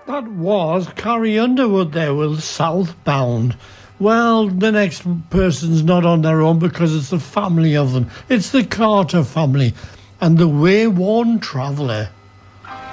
That was Carrie Underwood there with Southbound. Well, the next person's not on their own because it's the family of them. It's the Carter family and the Wayworn Traveller.